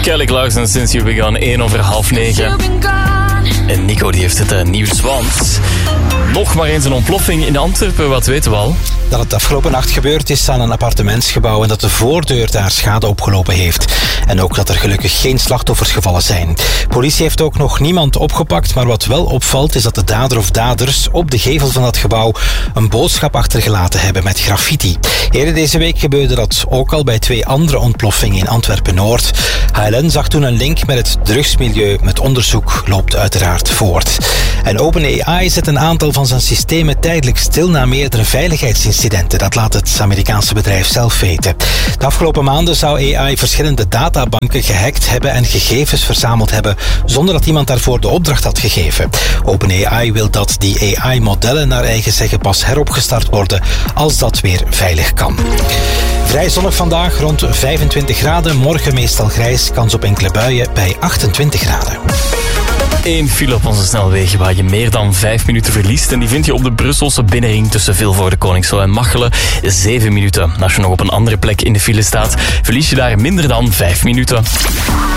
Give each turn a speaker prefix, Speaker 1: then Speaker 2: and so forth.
Speaker 1: Kelly Clarkson, Since You Began, 9:08. En Nico die heeft het nieuws, want nog maar eens een ontploffing in Antwerpen. Wat weten we al?
Speaker 2: Dat het afgelopen nacht gebeurd is aan een appartementsgebouw en dat de voordeur daar schade opgelopen heeft. En ook dat er gelukkig geen slachtoffers gevallen zijn. Politie heeft ook nog niemand opgepakt, maar wat wel opvalt is dat de dader of daders op de gevel van dat gebouw een boodschap achtergelaten hebben met graffiti. Eerder deze week gebeurde dat ook al bij 2 andere ontploffingen in Antwerpen-Noord. HLN zag toen een link met het drugsmilieu. Het onderzoek loopt uiteraard voort. En OpenAI zet een aantal van zijn systemen tijdelijk stil na meerdere veiligheidsincidenten. Dat laat het Amerikaanse bedrijf zelf weten. De afgelopen maanden zou AI verschillende databanken gehackt hebben en gegevens verzameld hebben zonder dat iemand daarvoor de opdracht had gegeven. OpenAI wil dat die AI-modellen naar eigen zeggen pas heropgestart worden als dat weer veilig kan. Vrij zonnig vandaag, rond 25 graden. Morgen meestal grijs, kans op enkele buien bij 28 graden.
Speaker 1: 1 file op onze snelwegen waar je meer dan 5 minuten verliest. En die vind je op de Brusselse binnenring tussen Vilvoorde, Koningslo en Machelen. 7 minuten. Als je nog op een andere plek in de file staat, verlies je daar minder dan 5 minuten.